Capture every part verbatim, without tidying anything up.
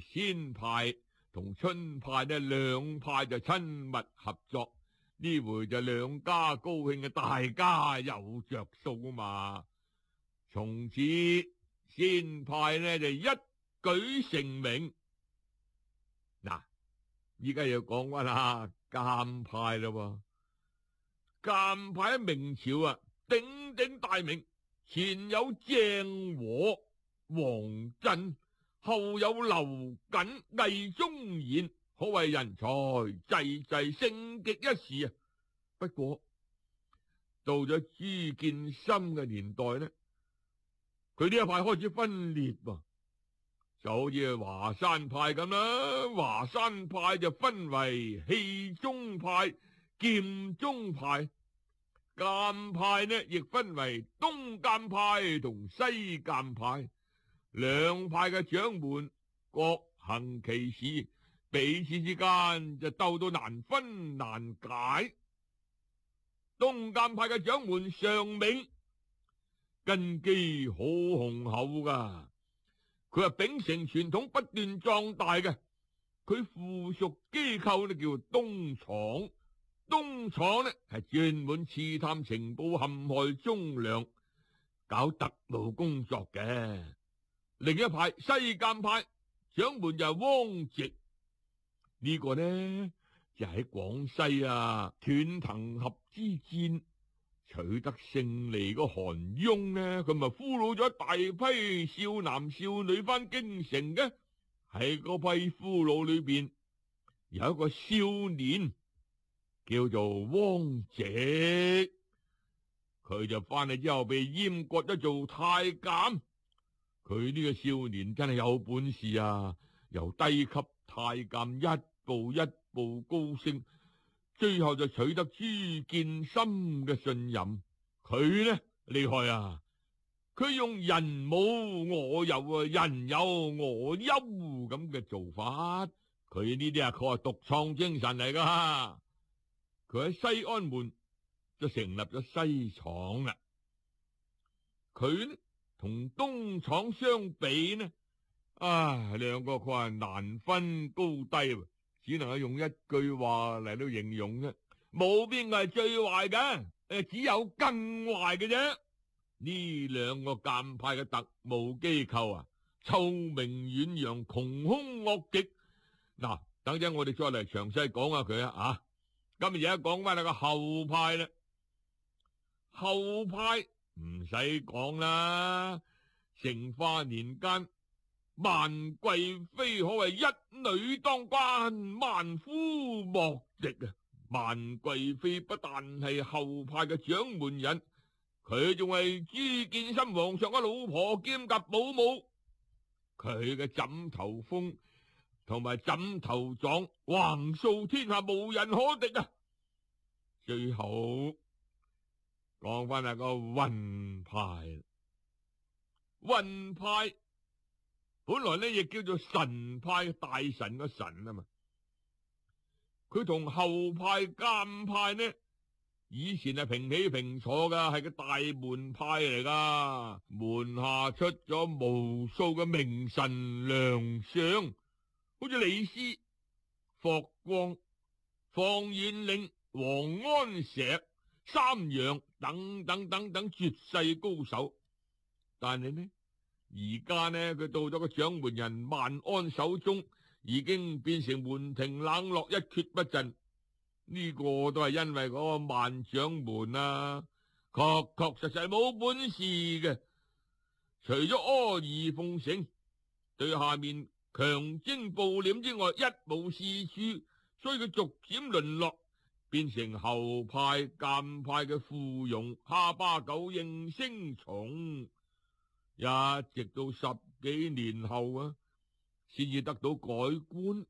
先派同春派呢兩派就親密合作，呢回就兩家高興嘅，大家有着數啊嘛。從此先派呢就一舉成名。嗱，依家要講翻下監派啦。監派喺明朝啊鼎鼎大名，前有鄭和、王振，後有劉瑾、魏忠賢，可謂人才濟濟，盛極一時啊。不過到咗朱見深嘅年代呢，佢呢一派開始分裂噃，就好似華山派咁啦。華山派就分為氣宗派、劍宗派。監派呢亦分為東監派同西監派，兩派嘅掌門各行其事，彼此之間就鬥到難分難解。東監派嘅掌門常銘根基好雄厚噶，佢係秉承傳統不斷壯大嘅。佢附屬機構呢叫東廠，東廠呢係專門刺探情報、陷害忠良、搞特務工作嘅。另一派西監派掌門就係汪直，呢、這個呢就喺、是、廣西啊斷藤合之戰取得勝利個韓雍呢，佢咪俘虜咗一大批少男少女翻京城嘅。喺嗰批俘虜裏邊有一個少年叫做汪直，佢就翻嚟之後被閹割咗做太監。佢呢個少年真係有本事啊，由低級太監一步一步高升，最後就取得朱見深嘅信任。佢呢厲害啊，佢用人冇我有啊，人有我優咁嘅做法。佢呢啲啊確係獨創精神嚟噶。佢喺西安門就成立咗西廠啦。佢呢同東廠相比呢，啊，兩個佢係難分高低，只能夠用一句話嚟到形容啫。冇邊個係最壞嘅，誒，只有更壞嘅啫。呢兩個監派嘅特務機構啊，臭名遠揚，窮兇惡極。嗱，等陣我哋再嚟詳細講下佢啊。啊，今日而家講翻嚟個後派啦。後派唔使講啦，成化年間，萬貴妃可謂一女當關，萬夫莫敵啊！萬貴妃不但係後派嘅掌門人，佢仲係朱見深皇上嘅老婆兼及保姆。佢嘅枕頭風同埋枕頭狀橫掃天下，無人可敵啊！最後講翻係個雲派，雲派本來呢亦叫做神派，大神個神啊嘛。佢同後派監派呢，以前係平起平坐噶，係個大門派嚟噶，門下出咗無數嘅名臣良相，好似李斯、霍光、房元齡、王安石、三陽等等等等絕世高手。但係呢，而家呢，佢到咗個掌門人萬安手中，已經變成門庭冷落，一蹶不振。呢個都係因為嗰個萬掌門啊，確確實實冇本事嘅，除咗阿諛奉承，對下面強徵暴斂之外，一無是處，所以佢逐漸淪落，變成後派監派嘅附庸，下巴狗應聲蟲，一直到十幾年後啊，先至得到改觀。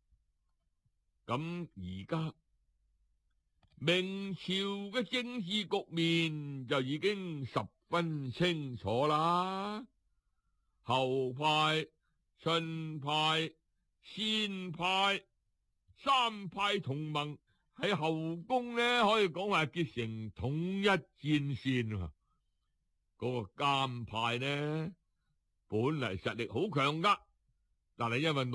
咁而家明朝嘅政治局面就已經十分清楚啦。後派、春派、先派三派同盟喺後宮呢，可以講話結成統一戰線啊。嗰個監派呢，本嚟實力好強噶，但係因為